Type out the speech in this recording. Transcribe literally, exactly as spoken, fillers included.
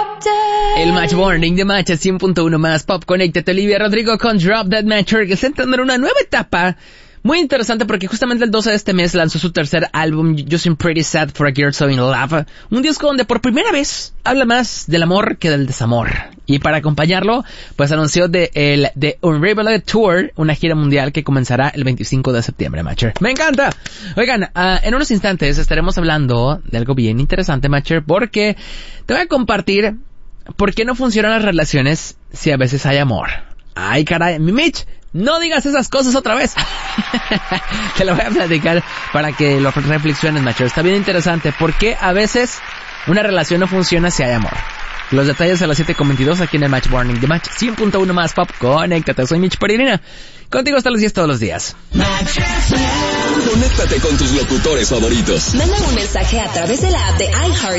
El Match Morning de Match cien punto uno más Pop. Conéctate, Olivia Rodrigo con Drop That Matcher, que está entrando en una nueva etapa muy interesante porque justamente el doce de este mes lanzó su tercer álbum, Just I'm Pretty Sad for a Girl So In Love, un disco donde por primera vez habla más del amor que del desamor. Y para acompañarlo, pues anunció de el The Unraveled Tour, una gira mundial que comenzará el veinticinco de septiembre, Matcher. ¡Me encanta! Oigan, uh, en unos instantes estaremos hablando de algo bien interesante, Matcher, porque te voy a compartir por qué no funcionan las relaciones si a veces hay amor. ¡Ay, caray! Mi Mitch, no digas esas cosas otra vez. Te lo voy a platicar para que lo reflexiones, Matcher. Está bien interesante. ¿Por qué a veces una relación no funciona si hay amor? Los detalles a las siete con veintidós aquí en el Match Morning de Match cien punto uno más Pop. Conéctate, soy Mitch Peregrina. Contigo hasta las diez todos los días. Conéctate con tus locutores favoritos. Manda un mensaje a través de la app de iHeart